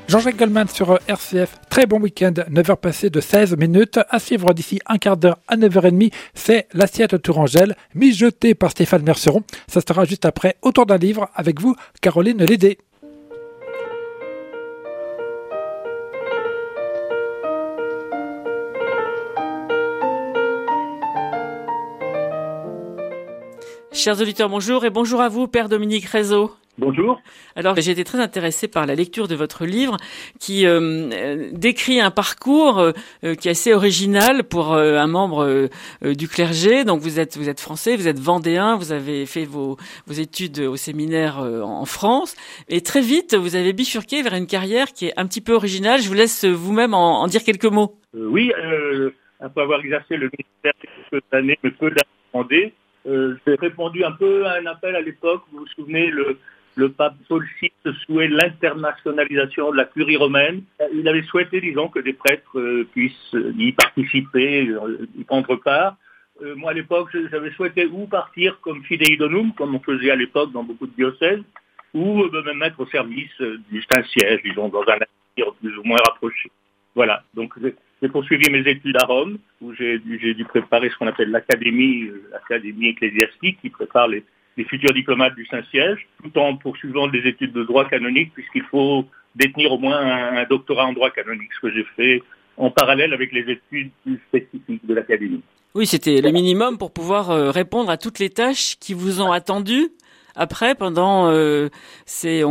Jean-Jacques Goldman sur RCF. Très bon week-end, 9h passées de 16 minutes. À suivre d'ici un quart d'heure à 9h30, c'est l'assiette Tourangelle, mijotée par Stéphane Merceron. Ça sera juste après Autour d'un livre avec vous, Caroline Lédé. Chers auditeurs, bonjour et bonjour à vous, Père Dominique Rézeau. Bonjour. Alors, j'ai été très intéressée par la lecture de votre livre qui décrit un parcours qui est assez original pour un membre du clergé. Donc, vous êtes français, vous êtes vendéen, vous avez fait vos études au séminaire en France. Et très vite, vous avez bifurqué vers une carrière qui est un petit peu originale. Je vous laisse vous-même en dire quelques mots. Oui, après avoir exercé le ministère quelques années, mais peu d'années, j'ai répondu un peu à un appel à l'époque. Vous vous souvenez, le pape Paul VI souhaitait l'internationalisation de la curie romaine. Il avait souhaité, disons, que des prêtres puissent y participer, y prendre part. Moi, à l'époque, j'avais souhaité ou partir comme fidei donum, comme on faisait à l'époque dans beaucoup de diocèses, ou me mettre au service du Saint-Siège, disons, dans un avenir plus ou moins rapproché. Voilà, donc j'ai poursuivi mes études à Rome, où j'ai dû préparer ce qu'on appelle l'académie ecclésiastique, qui prépare les futurs diplomates du Saint-Siège, tout en poursuivant des études de droit canonique, puisqu'il faut détenir au moins un doctorat en droit canonique, ce que j'ai fait en parallèle avec les études plus spécifiques de l'académie. Oui, c'était le minimum pour pouvoir répondre à toutes les tâches qui vous ont attendu après, pendant ces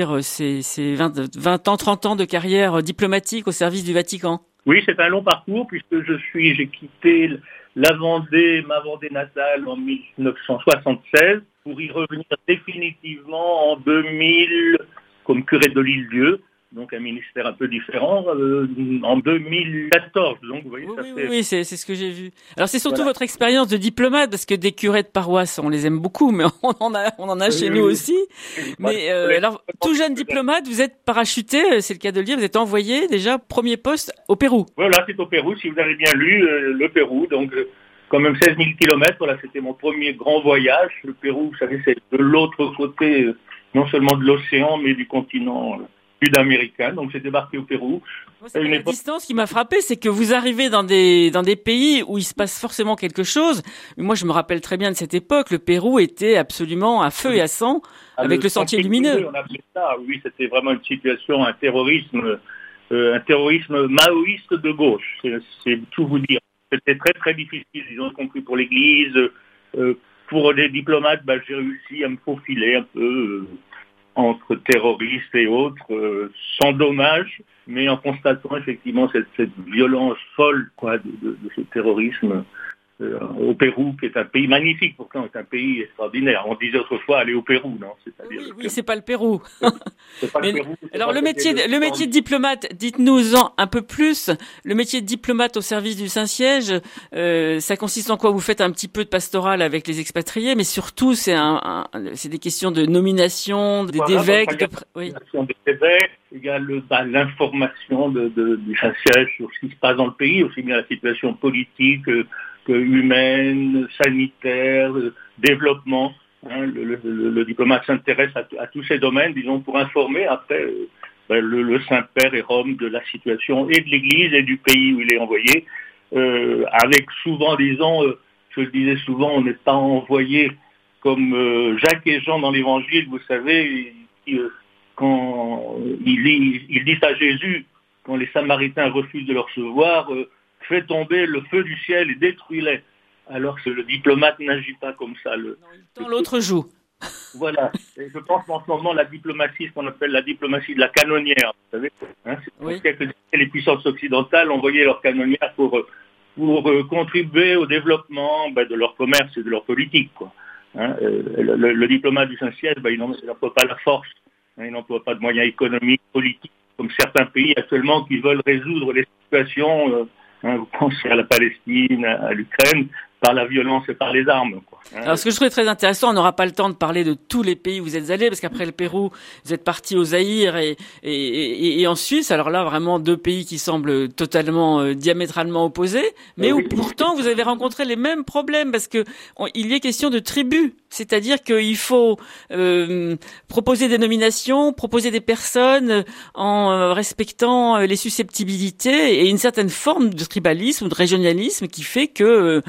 20 ans, 30 ans de carrière diplomatique au service du Vatican. Oui, c'est un long parcours, puisque j'ai quitté ma Vendée natale en 1976 pour y revenir définitivement en 2000 comme curé de l'Île-Dieu, donc un ministère un peu différent, en 2014. Donc, vous voyez, oui, c'est ce que j'ai vu. Alors, c'est surtout votre expérience de diplomate, parce que des curés de paroisse, on les aime beaucoup, mais on en a chez nous aussi. Mais alors, tout jeune diplomate, vous êtes parachuté, c'est le cas de le dire, vous êtes envoyé déjà premier poste au Pérou. Voilà, c'est au Pérou, si vous avez bien lu, le Pérou, donc quand même 16 000 kilomètres, voilà, c'était mon premier grand voyage. Le Pérou, vous savez, c'est de l'autre côté, non seulement de l'océan, mais du continent sud-américain. Donc j'ai débarqué au Pérou. Moi, c'est la distance qui m'a frappé, c'est que vous arrivez dans des pays où il se passe forcément quelque chose. Moi, je me rappelle très bien de cette époque. Le Pérou était absolument à feu et à sang avec le sentier lumineux. On appelait ça, oui, c'était vraiment une situation, un terrorisme maoïste de gauche. C'est tout vous dire. C'était très très difficile, disons, y compris pour l'Église. Pour les diplomates, j'ai réussi à me faufiler un peu entre terroristes et autres, sans dommage, mais en constatant effectivement cette violence folle de ce terrorisme au Pérou, qui est un pays magnifique, pourtant est un pays extraordinaire. On disait autrefois aller au Pérou, non? Oui, c'est pas le Pérou. C'est pas le Pérou. Alors le métier de diplomate, dites-nous-en un peu plus. Le métier de diplomate au service du Saint-Siège, ça consiste en quoi? Vous faites un petit peu de pastoral avec les expatriés, mais surtout c'est des questions de nomination, d'évêques. Oui. Des évêques, il y a l'information du Saint-Siège sur ce qui se passe dans le pays, aussi bien la situation politique que humaine, sanitaire, développement. Le diplomate s'intéresse à tous ces domaines, disons, pour informer après le Saint-Père et Rome de la situation et de l'Église et du pays où il est envoyé, avec souvent, disons, je le disais souvent, on n'est pas envoyé comme Jacques et Jean dans l'Évangile, vous savez, quand ils disent à Jésus, quand les Samaritains refusent de le recevoir, fais tomber le feu du ciel et détruis-les. Alors que le diplomate n'agit pas comme ça. L'autre joue. Voilà. Et je pense qu'en ce moment, la diplomatie, ce qu'on appelle la diplomatie de la canonnière, vous savez, c'est que les puissances occidentales envoyaient leurs canonnières pour contribuer au développement de leur commerce et de leur politique, quoi. Le diplomate du Saint-Siège, il n'emploie pas la force, il n'emploie pas de moyens économiques, politiques, comme certains pays actuellement qui veulent résoudre les situations, vous pensez à la Palestine, à l'Ukraine, par la violence et par les armes, quoi. Hein. Alors, ce que je trouvais très intéressant, on n'aura pas le temps de parler de tous les pays où vous êtes allés, parce qu'après le Pérou, vous êtes parti au Zaïre et en Suisse. Alors là, vraiment deux pays qui semblent totalement diamétralement opposés, mais où pourtant vous avez rencontré les mêmes problèmes, parce que il y est question de tribus, c'est-à-dire qu'il faut proposer des nominations, proposer des personnes en respectant les susceptibilités et une certaine forme de tribalisme ou de régionalisme qui fait que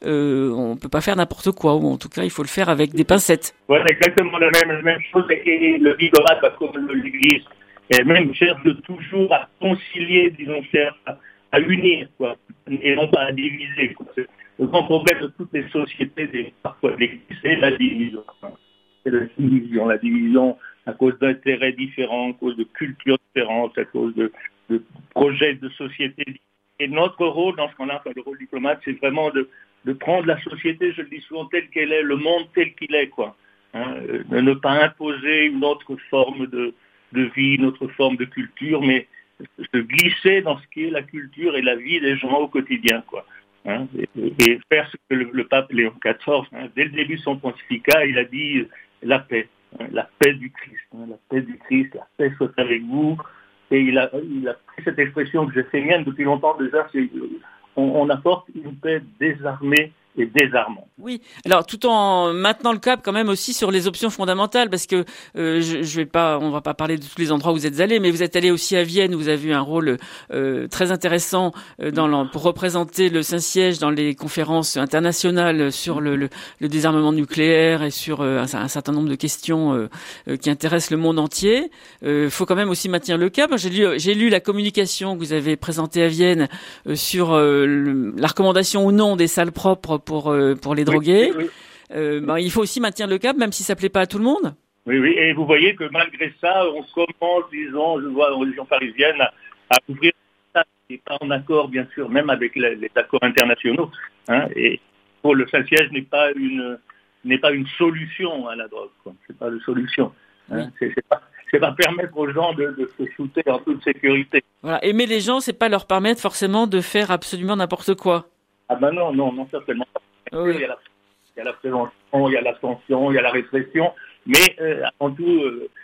on peut pas faire n'importe quoi, ou en tout cas il faut le faire avec des pincettes. Voilà, exactement la même chose. Et le Vigorat, comme l'Église, elle-même cherche toujours à concilier, disons, cherche à unir, quoi, et non pas à diviser, quoi. C'est le grand problème de toutes les sociétés, parfois de l'Église, c'est la division. C'est la division à cause d'intérêts différents, à cause de cultures différentes, à cause de projets de société. Et notre rôle dans ce qu'on a, le rôle diplomate, c'est vraiment de prendre la société, je le dis souvent, telle qu'elle est, le monde tel qu'il est, quoi. Hein, de ne pas imposer une autre forme de vie, une autre forme de culture, mais se glisser dans ce qui est la culture et la vie des gens au quotidien, quoi. Hein, et faire ce que le pape Léon XIV, dès le début de son pontificat, il a dit la paix, la paix du Christ, la paix du Christ, la paix soit avec vous. Et il a pris cette expression que j'ai fait mienne depuis longtemps déjà, c'est on apporte une paix désarmée et désarmante. Oui, alors tout en maintenant le cap quand même aussi sur les options fondamentales, parce que on va pas parler de tous les endroits où vous êtes allés, mais vous êtes allé aussi à Vienne où vous avez eu un rôle très intéressant pour représenter le Saint-Siège dans les conférences internationales sur le désarmement nucléaire et sur un certain nombre de questions qui intéressent le monde entier. Faut quand même aussi maintenir le cap. J'ai lu la communication que vous avez présentée à Vienne sur la recommandation ou non des salles propres pour les drogués. Oui. Il faut aussi maintenir le cap, même si ça plaît pas à tout le monde. Oui, et vous voyez que malgré ça, on commence, disons, je vois en région parisienne, à ouvrir ça, et pas en accord, bien sûr, même avec les accords internationaux. Hein, et le Saint-Siège n'est pas une solution à la drogue, quoi. C'est pas une solution. Hein. Oui. C'est pas permettre aux gens de se shooter en toute sécurité. Voilà, aimer les gens, c'est pas leur permettre forcément de faire absolument n'importe quoi. Ah ben non, certainement pas. Oui. Il y a la prévention, il y a la sanction, il y a la répression, mais avant tout,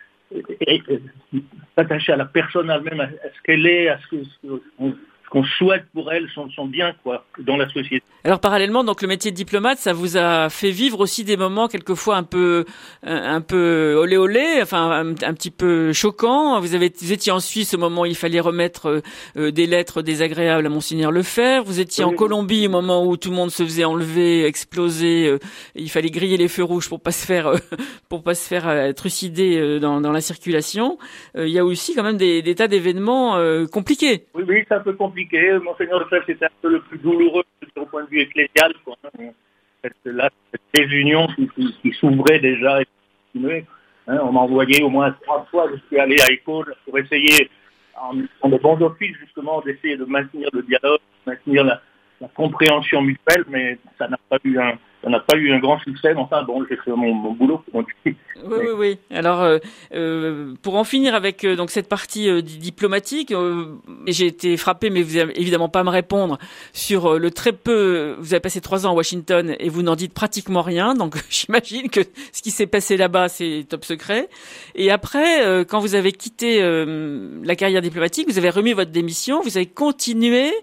s'attacher à la personne elle-même, à ce qu'elle est, à ce qu'on souhaite pour elle, son bien, quoi, dans la société. Alors parallèlement, donc le métier de diplomate, ça vous a fait vivre aussi des moments quelquefois un peu olé olé, enfin un petit peu choquants. Vous étiez en Suisse au moment où il fallait remettre des lettres désagréables à Monseigneur Lefebvre. Vous étiez en Colombie au moment où tout le monde se faisait enlever, exploser. Il fallait griller les feux rouges pour pas se faire trucider dans la circulation. Il y a aussi quand même des tas d'événements compliqués. Oui, c'est un peu compliqué. Monseigneur Lefebvre, c'était un peu le plus douloureux au point de vue ecclésial, quoi. Cette désunion qui s'ouvrait déjà et continuait. On m'a envoyé au moins 3 fois, je suis allé à École pour essayer, en de bons offices justement, d'essayer de maintenir le dialogue, maintenir la compréhension mutuelle, mais ça n'a pas eu un grand succès. Enfin bon, j'ai fait mon boulot. Oui. Alors, pour en finir avec donc cette partie diplomatique, j'ai été frappé, mais vous n'allez évidemment pas me répondre sur le très peu. Vous avez passé 3 ans à Washington et vous n'en dites pratiquement rien. Donc, j'imagine que ce qui s'est passé là-bas, c'est top secret. Et après, quand vous avez quitté la carrière diplomatique, vous avez remis votre démission. Vous avez continué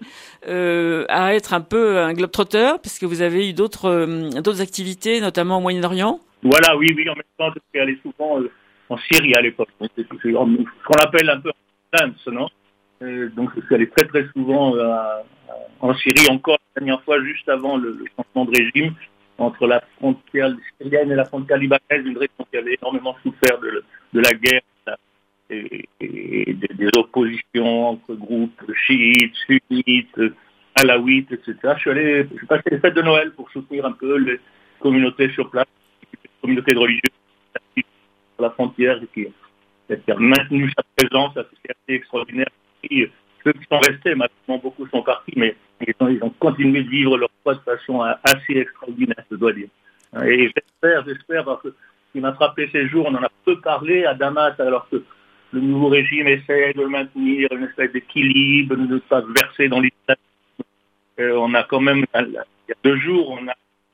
à être un peu un globe-trotter, parce que vous avez eu d'autres activités, notamment au Moyen-Orient. Voilà, oui, en même temps, je suis allé souvent en Syrie à l'époque. C'est ce qu'on appelle un peu dance, non? Donc, je suis allé très, très souvent en Syrie, encore la dernière fois, juste avant le changement de régime, entre la frontière syrienne et la frontière libanaise, une région qui avait énormément souffert de la guerre et des oppositions entre groupes chiites, sunnites, alaouites, etc. J'ai passé les fêtes de Noël pour soutenir un peu les communautés sur place, les communautés religieuses sur la frontière qui a maintenu sa présence, c'est assez extraordinaire. Et ceux qui sont restés, maintenant beaucoup sont partis, mais ils ont continué de vivre leur foi de façon assez extraordinaire, je dois dire. Et j'espère, parce que ce qui m'a frappé ces jours, on en a peu parlé à Damas, alors que le nouveau régime essaie de maintenir une espèce d'équilibre, de ne pas verser dans l'islam. On a quand même, il y a 2 jours, on a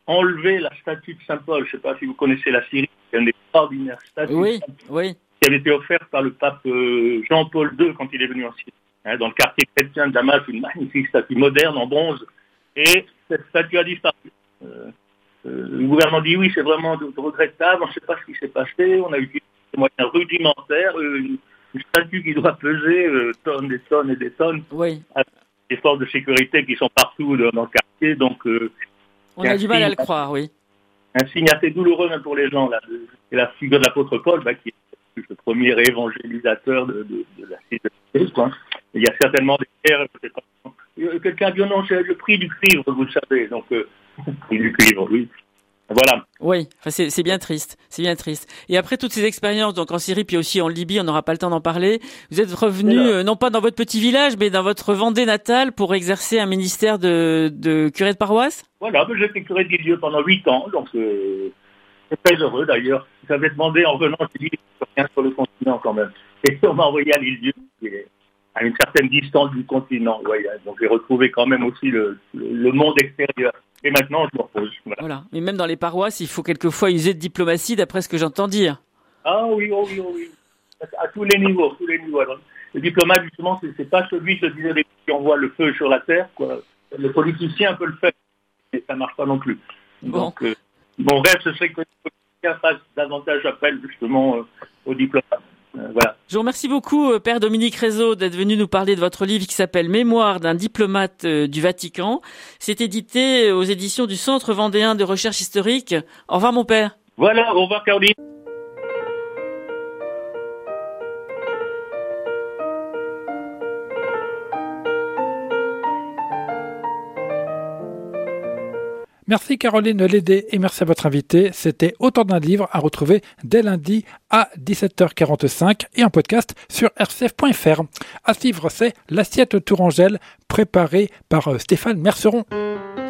enlevé la statue de Saint-Paul. Je ne sais pas si vous connaissez la Syrie, c'est une extraordinaire statue qui avait été offerte par le pape Jean-Paul II quand il est venu en Syrie. Dans le quartier chrétien de Damas, une magnifique statue moderne en bronze. Et cette statue a disparu. Le gouvernement dit oui, c'est vraiment regrettable, on ne sait pas ce qui s'est passé, on a utilisé des moyens rudimentaires, une statue qui doit peser tonnes, des tonnes et des tonnes, avec des forces de sécurité qui sont partout dans le quartier, donc on a du mal à le croire, oui. Un signe assez douloureux même pour les gens, là. C'est la figure de l'apôtre Paul, qui est le premier évangélisateur de la cité, quoi. Il y a certainement des guerres, quelqu'un dit non, c'est le prix du cuivre, vous le savez, donc le prix du cuivre, oui. Voilà. Oui, enfin, c'est bien triste, c'est bien triste. Et après toutes ces expériences, donc en Syrie puis aussi en Libye, on n'aura pas le temps d'en parler. Vous êtes revenu non pas dans votre petit village, mais dans votre Vendée natale pour exercer un ministère de curé de paroisse. Voilà, j'ai été curé d'Île-Dieu pendant 8 ans, donc c'est très heureux d'ailleurs. J'avais demandé en revenant, j'ai dit rien sur le continent quand même. Et on m'a envoyé à l'Île-Dieu, qui est à une certaine distance du continent. Ouais, donc j'ai retrouvé quand même aussi le monde extérieur. Et maintenant, je me repose. Voilà. Mais même dans les paroisses, il faut quelquefois user de diplomatie, d'après ce que j'entends dire. Ah oui. À tous les niveaux. Alors, le diplomate, justement, c'est pas celui qui envoie le feu sur la terre, quoi. Le politicien peut le faire, mais ça marche pas non plus. Bon. Donc, mon rêve, ce serait que le politicien fasse davantage appel, justement, aux diplomates. Voilà. Je vous remercie beaucoup, Père Dominique Rézeau, d'être venu nous parler de votre livre qui s'appelle Mémoire d'un diplomate du Vatican. C'est édité aux éditions du Centre vendéen de recherche historique. Au revoir, mon père. Voilà, au revoir, Caroline. Merci Caroline Lédé et merci à votre invité. C'était Autant d'un livre à retrouver dès lundi à 17h45 et en podcast sur rcf.fr. À suivre, c'est l'assiette tourangelle préparée par Stéphane Merceron.